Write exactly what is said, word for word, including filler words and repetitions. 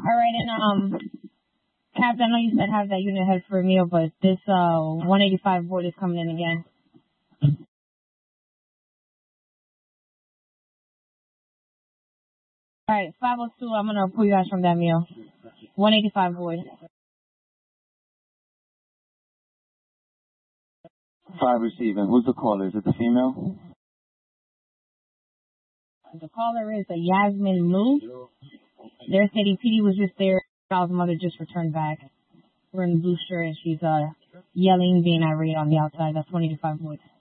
right, and um, Cap, I know you said have that unit head for a meal, but this uh one eighty-five void is coming in again. All right, five oh two. I'm gonna pull you guys from that meal. one eighty-five void. Five receiving. Who's the caller? Is it the female? The caller is a Yasmin Lou. Their city P D was just there. Child's mother just returned back. We're in the blue shirt and she's uh yelling, being irate on the outside. That's one eighty-five void.